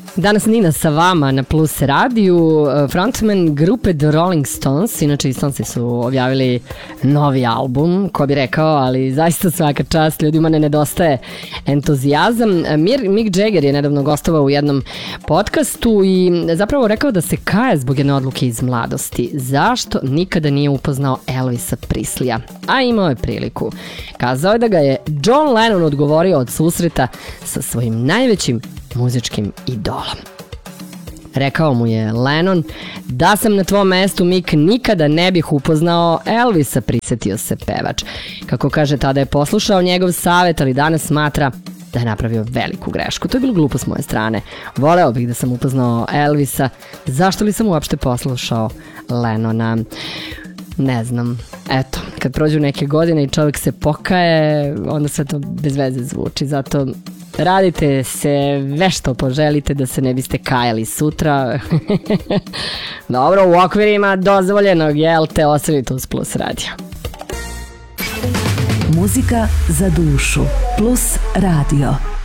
Danas Nina sa vama na Plus radiju, frontman grupe The Rolling Stones, inače i Stonesi su objavili novi album, ko bi rekao, ali zaista svaka čast, ljudima ne nedostaje entuzijazam. Mick Jagger je nedavno gostovao u jednom podcastu i zapravo rekao da se kaje zbog jedne odluke iz mladosti. Zašto nikada nije upoznao Elvisa Preslija? A imao je priliku. Kazao je da ga je John Lennon odgovorio od susreta sa svojim najvećim muzičkim idolom. Rekao mu je Lennon: da sam na tvom mestu, Mick, nikada ne bih upoznao Elvisa, prisetio se pevač. Kako kaže, tada je poslušao njegov savjet, ali danas smatra da je napravio veliku grešku. To je bilo glupo s moje strane. Voleo bih da sam upoznao Elvisa. Zašto li sam uopšte poslušao Lennona? Ne znam. Eto, kad prođu neke godine i čovjek se pokaje, onda sve to bez veze zvuči. Zato radite se vešto poželite da se ne biste kajali sutra. Dobro, u okvirima dozvoljenog, jel te, ostanite uz Plus radio. Muzika za dušu. Plus radio.